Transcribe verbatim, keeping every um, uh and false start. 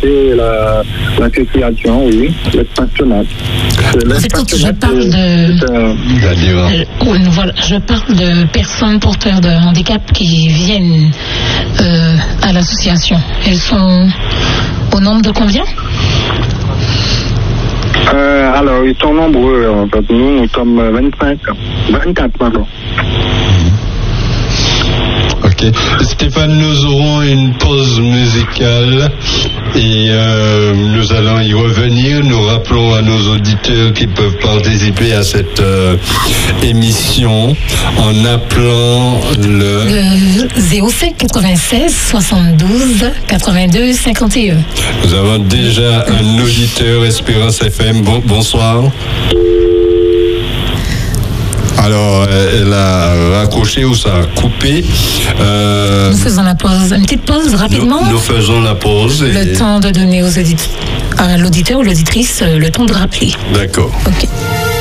c'est la, l'association, oui, l'expansionnat. C'est quand je parle de, euh, voilà, je parle de personnes porteurs de handicap qui viennent euh, à l'association. Elles sont au nombre de combien? Euh, alors, ils sont nombreux. En fait. Nous, nous sommes vingt-cinq. vingt-quatre, pardon. Ok. Stéphane, nous aurons une pause musicale et euh, nous allons y revenir. Nous rappelons à nos auditeurs qui peuvent participer à cette euh, émission en appelant le... le zéro cinq quatre-vingt-seize soixante-douze quatre-vingt-deux cinquante et un. Nous avons déjà un auditeur Espérance F M. Bon, bonsoir. Alors, elle a raccroché ou ça a coupé. Euh, nous faisons la pause. Une petite pause rapidement. Nous, nous faisons la pause. Et... Le temps de donner aux auditeurs, à l'auditeur ou l'auditrice le temps de rappeler. D'accord. Ok.